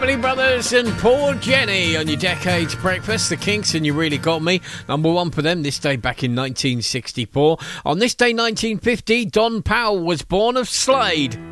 Everly Brothers and Poor Jenny on your Decades Breakfast. The Kinks and You Really Got Me. Number one for them this day back in 1964. On this day, 1950, Don Powell was born of Slade.